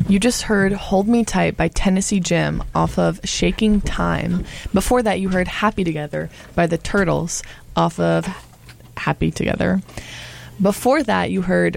You just heard Hold Me Tight by Tennessee Jim off of Shaking Time. Before that, you heard Happy Together by the Turtles off of Happy Together. Before that, you heard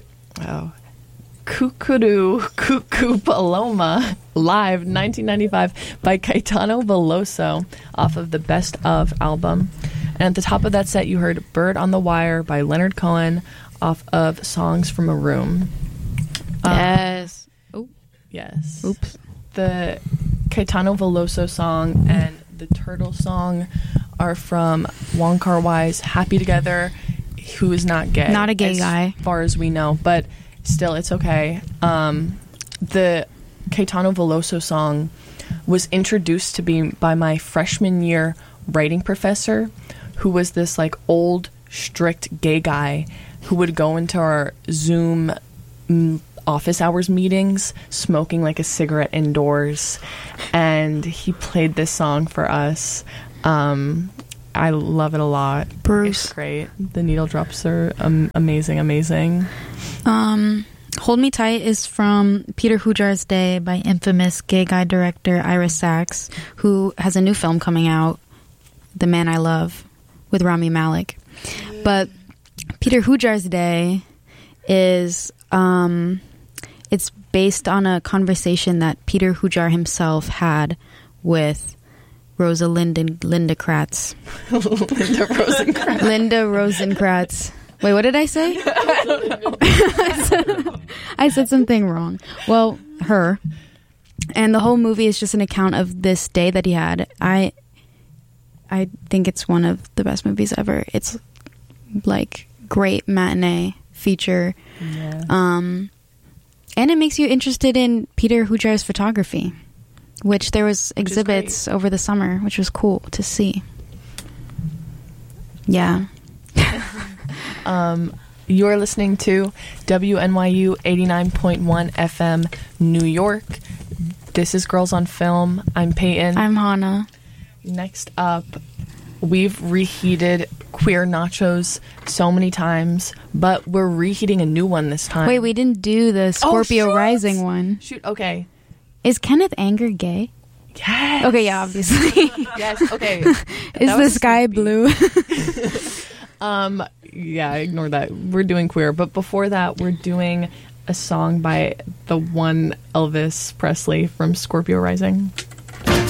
Cuckoo Paloma live 1995 by Caetano Veloso off of the Best Of album. And at the top of that set, you heard Bird on the Wire by Leonard Cohen off of Songs from a Room. Yes. Yes. Oops. The Caetano Veloso song and the Turtle song are from Wong Kar-wai's Happy Together, who is not gay. Not a gay guy. As far as we know, but still, it's okay. The Caetano Veloso song was introduced to me by my freshman year writing professor, who was this like old, strict gay guy who would go into our Zoom office hours meetings smoking like a cigarette indoors, and he played this song for us. I love it a lot. Bruce. It's great. The needle drops are amazing. Hold Me Tight is from Peter Hujar's Day by infamous gay guy director Ira Sachs, who has a new film coming out, The Man I Love, with Rami Malek. But Peter Hujar's Day is it's based on a conversation that Peter Hujar himself had with Linda Rosenkratz. Linda Rosenkratz. Wait, what did I say? I said something wrong. Well, her. And the whole movie is just an account of this day that he had. I think it's one of the best movies ever. It's like great matinee feature. Yeah. And it makes you interested in Peter Hujar's photography, which there was exhibits over the summer, which was cool to see. Yeah. You're listening to WNYU 89.1 FM New York. This is Girls on Film. I'm Peyton. I'm Hannah. Next up, we've reheated Queer Nachos so many times, but we're reheating a new one this time. Wait, we didn't do the Scorpio Rising one. Shoot, okay. Is Kenneth Anger gay? Yes. Okay, yeah, obviously. Yes, okay. Is the sky blue? Yeah, ignore that. We're doing queer, but before that, we're doing a song by the one Elvis Presley from Scorpio Rising.